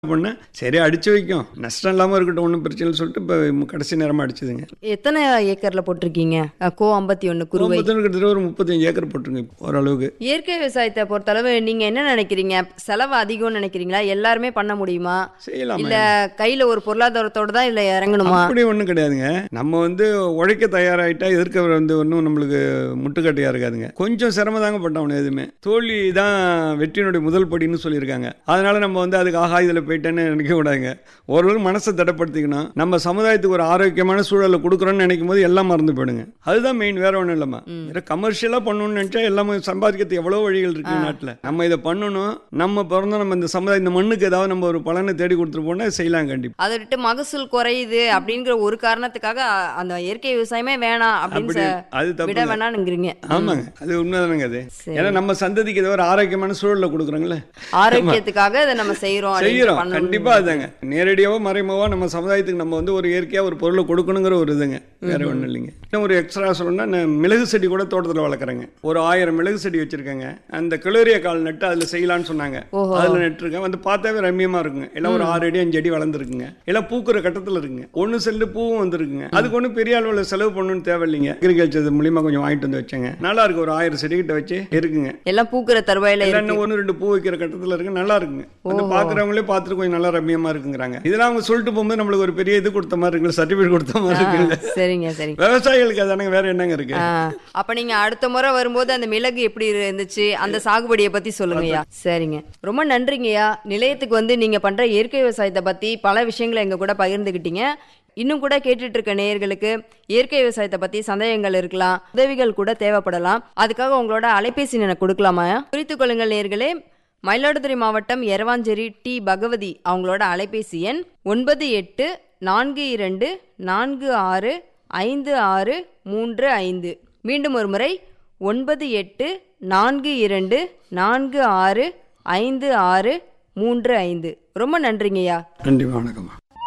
பண்ணேன். சரி அடிச்சு வைக்கும், நஷ்டம் இல்லாமல் இருக்கட்டும், ஒன்றும் பிரச்சனை சொல்லிட்டு இப்போ கடைசி நேரமாக அடிச்சதுங்க. எத்தனை ஏக்கர்ல போட்டிருக்கீங்க? கோ 51 குருவை. கிட்டத்தட்ட ஒரு 35 ஏக்கர் போட்டுருங்க ஓரளவுக்கு. இயற்கை விவசாயத்தை பொறுத்தளவு நீங்க என்ன நினைக்கிறீங்க? செலவு அதிகம்னு நினைக்கிறீங்களா? எல்லாருமே பண்ண முடியுமா? செய்யலாம். இல்ல கையில ஒரு பொருளாதாரத்தோட தான் இல்ல இறங்கணுமா? அப்படி ஒன்றும் கிடையாதுங்க. நம்ம உழைக்க தயாராகிட்டா எதிர்க்க ஒன்றும் நம்மளுக்கு முட்டுக்கட்டையாக இருக்காதுங்க. கொஞ்சம் சிரமம் தாங்க பட்டோம். எதுவுமே தோல்வி தான் வெற்றியினுடைய முதல் படின்னு சொல்லியிருக்காங்க. அதனால நம்ம அதுக்கு ஆகா இதில் போயிட்டேன்னு நினைக்க கூடாதுங்க. ஒரு மனசை தடைப்படுத்திக்கணும். நம்ம சமுதாயத்துக்கு ஒரு ஆரோக்கியமான சூழலை கொடுக்குறோன்னு நினைக்கும் போது எல்லாம் மறந்து போயிடுங்க. அதுதான் மெயின், வேற ஒன்றும் இல்லைம்மா. கமர்ஷியலாக பண்ணணும்னு நினைச்சா எல்லாமே சம்பாதிக்கிறது எவ்வளோ வழிகள் இருக்கு நாட்டில். நம்ம இதை பண்ணணும். நம்ம பிறந்தோம், நம்ம இந்த சமுதாயம் இந்த மண்ணுக்கு ஏதாவது நம்ம ஒரு பலனை தேடி கொடுத்துட்டு போனா செய்யலாம் கண்டிப்பா. அதை விட்டு மகசூல் குறையுது அப்படிங்கிற ஒரு காரணத்துக்காக அந்த இயற்கை விவசாயமே வேணாம் அப்படின்னு அது விட வேணாம்ங்கிறீங்க. ஆமாங்க, அது உண்மைதானுங்க. அது ஏன்னா நம்ம சந்ததிக்கு ஏதோ ஒரு ஆரோக்கியமான சூழலை கொடுக்குறாங்களே, ஆரோக்கியத்துக்காக அதை நம்ம செய்யறோம். கண்டிப்பா அதுதாங்க. நேரடியாவோ மறைமுகவோ நம்ம சமுதாயத்துக்கு நம்ம ஒரு இயற்கையா ஒரு பொருளை கொடுக்கணுங்கிற ஒரு இதுங்க, வேற ஒன்றும் இல்லைங்க. இன்னும் ஒரு எக்ஸ்ட்ரா சொல்லணும்னா, நான் மிளகு செடி கூட தோட்டத்தில் வளர்க்குறேங்க. ஒரு 1000 மிளகு செடி வச்சிருக்கேங்க. அந்த கிளோரிய கால் நட்டு அதுல செய்யலாம்னு சொன்னாங்க. அதுல நட்டுருக்கேன். பார்த்தாவே ரம்மியமா இருக்குங்க. எல்லாம் ஒரு 6 அடி 5 அடி வளர்ந்துருக்குங்க. எல்லாம் பூக்குற கட்டத்தில் இருக்குங்க. ஒன்று செல்லு பூவும் வந்துருக்குங்க. அதுக்கு ஒன்றும் பெரிய அளவில் செலவு பண்ணணும்னு தேவையில்லைங்க. அக்ரிகல்ச்சர் மூலியமா கொஞ்சம் வாங்கிட்டு வந்து வச்சேங்க. நல்லா இருக்கு. ஒரு 1000 செடி கிட்ட வச்சு இருக்குங்க. எல்லாம் பூக்குற தருவாயில இல்லைன்னு 1-2 பூ வைக்கிற கட்டத்தில் இருக்கு. நல்லா இருக்குங்க. பாக்குறவங்களே பார்த்துட்டு கொஞ்சம் நல்லா ரம்மியமா இருக்குங்கிறாங்க. இதெல்லாம் அவங்க சொல்லிட்டு போகும்போது நம்மளுக்கு ஒரு பெரிய இது கொடுத்த மாதிரி இருக்குல்ல, சர்டிபிகேட் கொடுத்த மாதிரி இருக்குல்ல. சரிங்க சரி. விவசாயிகளுக்கு அதானங்க, வேற என்னங்க இருக்கு. அப்ப நீங்க அடுத்த முறை வரும்போது அந்த மிளகு எப்படி இருந்துச்சு, அந்த சாகுபடியை பத்தி சொல்லுங்கய்யா. சரிங்க, ரொம்ப நன்றிங்கய்யா. நிலையத்துக்கு நீங்க பண்ற இயற்கை விவசாயத்தை பத்தி பல விஷயங்களை எங்க கூட பகிர்ந்துக்கிட்டீங்க. இன்னும் கூட கேட்டுட்டு இருக்க நேயர்களுக்கு இயற்கை விவசாயத்தை பத்தி சந்தேகங்கள் இருக்கலாம், உதவிகள் கூட தேவைப்படலாம். அதுக்காக உங்களோட அலைபேசி எனக்கு கொடுக்கலாமா? குறித்துக் கொள்ளுங்கள் நேயர்களே. மயிலாடுதுறை மாவட்டம் எரவாஞ்சேரி டி பகவதி அவங்களோட அலைபேசி எண் 9842465635. மீண்டும் ஒரு முறை 9842465635. ரொம்ப நன்றிங்கய்யா. நன்றி, வணக்கம்.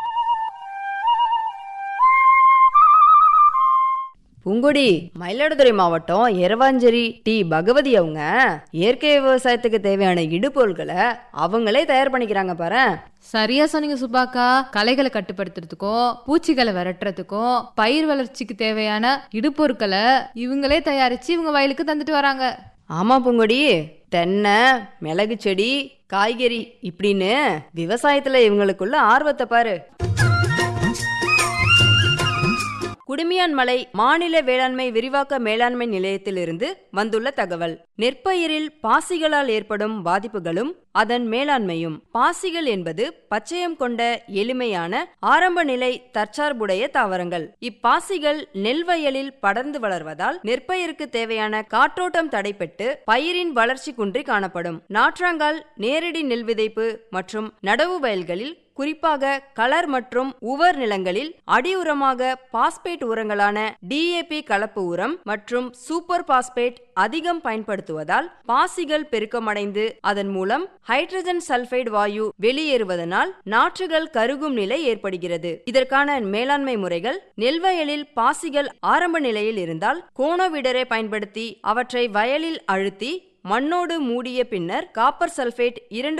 பூங்கொடி, மயிலாடுதுறை மாவட்டம் எரவாஞ்சேரி டி பகவதி அவங்க இயற்கை விவசாயத்துக்கு தேவையான இடுபொருட்களை அவங்களே தயார் பண்ணிக்கிறாங்க பாரு. சரியா சொன்னீங்க சுபாக்கா. களைகளை கட்டுப்படுத்துறதுக்கும் பூச்சிகளை விரட்டுறதுக்கும் பயிர் வளர்ச்சிக்கு தேவையான இடுபொருட்களை இவங்களே தயாரிச்சு இவங்க வயலுக்கு தந்துட்டு வராங்க. ஆமா பூங்கொடி, தென்னை, மிளகு செடி, காய்கறி இப்படின்னு விவசாயத்துல இவங்களுக்குள்ள ஆர்வத்தை பாரு. குடுமியான்மலை மாநில வேளாண்மை விரிவாக்க மேலாண்மை நிலையத்திலிருந்து வந்துள்ள தகவல். நெற்பயிரில் பாசிகளால் ஏற்படும் பாதிப்புகளும் அதன் மேலாண்மையும். பாசிகள் என்பது பச்சையம் கொண்ட எளிமையான ஆரம்ப நிலை தற்சார்புடைய தாவரங்கள். இப்பாசிகள் நெல் வயலில் படர்ந்து வளர்வதால் நெற்பயிருக்கு தேவையான காற்றோட்டம் தடைப்பட்டு பயிரின் வளர்ச்சி குன்றி காணப்படும். நாற்றாங்கால், நேரடி நெல் விதைப்பு மற்றும் நடவு வயல்களில், குறிப்பாக கலர் மற்றும் உவர் நிலங்களில் அடி உரமாக பாஸ்பேட் உரங்களான டிஏபி கலப்பு உரம் மற்றும் சூப்பர் பாஸ்பேட் அதிகம் பயன்படுத்துவதால் பாசிகள் பெருக்கமடைந்து அதன் மூலம் ஹைட்ரஜன் சல்பைடு வாயு வெளியேறுவதனால் நாற்றுகள் கருகும் நிலை ஏற்படுகிறது. இதற்கான மேலாண்மை முறைகள்: நெல்வயலில் பாசிகள் ஆரம்ப நிலையில் இருந்தால் கோனோவிடரை பயன்படுத்தி அவற்றை வயலில் அழுத்தி மண்ணோடு மூடிய பின்னர் காப்பர் சல்பேட்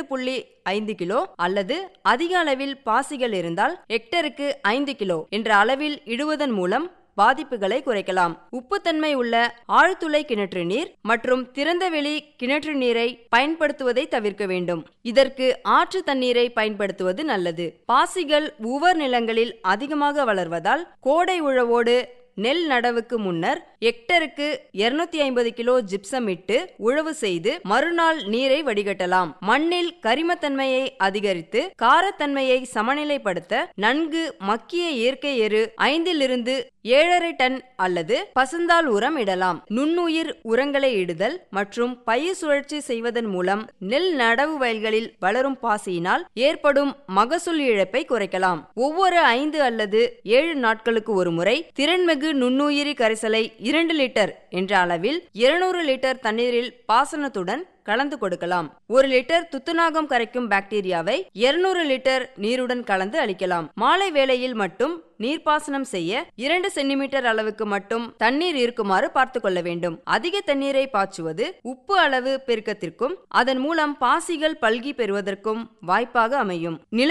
2.5 கிலோ அல்லது அதிக அளவில் பாசிகள் இருந்தால் ஹெக்டருக்கு 5 கிலோ என்ற அளவில் இடுவதன் மூலம் பாதிப்புகளை குறைக்கலாம். உப்புத்தன்மை உள்ள ஆழ்துளை கிணற்று நீர் மற்றும் திறந்தவெளி கிணற்று நீரை பயன்படுத்துவதை தவிர்க்க வேண்டும். இதற்கு ஆற்று தண்ணீரை பயன்படுத்துவது நல்லது. பாசிகள் உவர் நிலங்களில் அதிகமாக வளர்வதால் கோடை உழவோடு நெல் நடவுக்கு முன்னர் ஹெக்டருக்கு 250 கிலோ ஜிப்சம் இட்டு உழவு செய்து மறுநாள் நீரை வடிகட்டலாம். மண்ணில் கரிமத்தன்மையை அதிகரித்து காரத்தன்மையை சமநிலைப்படுத்த நன்கு மக்கிய இயற்கை எரு 5 to 7.5 டன் அல்லது பசுந்தாள் உரம் இடலாம். நுண்ணுயிர் உரங்களை இடுதல் மற்றும் பயிர் சுழற்சி செய்வதன் மூலம் நெல் நடவு வயல்களில் வளரும் பாசியினால் ஏற்படும் மகசூல் இழப்பை குறைக்கலாம். ஒவ்வொரு 5 அல்லது 7 நாட்களுக்கு ஒரு முறை திறன்மிகு நுண்ணுயிரி கரைசலை 2 லிட்டர் என்ற அளவில் 200 லிட்டர் தண்ணீரில் பாசனத்துடன் கலந்து கொடுக்கலாம். 1 லிட்டர் துத்தநாகம் கரைக்கும் பாக்டீரியாவை 200 லிட்டர் நீருடன் கலந்து அளிக்கலாம். மாலை வேளையில் மட்டும் நீர்ப்பாசனம் செய்ய 2 சென்டிமீட்டர் அளவுக்கு மட்டும் தண்ணீர் இருக்குமாறு பார்த்து கொள்ள வேண்டும். அதிக தண்ணீரை பாய்ச்சுவது உப்பு அளவு பெருக்கத்திற்கும் அதன் மூலம் பாசிகள் பல்கி பெறுவதற்கும் வாய்ப்பாக அமையும்.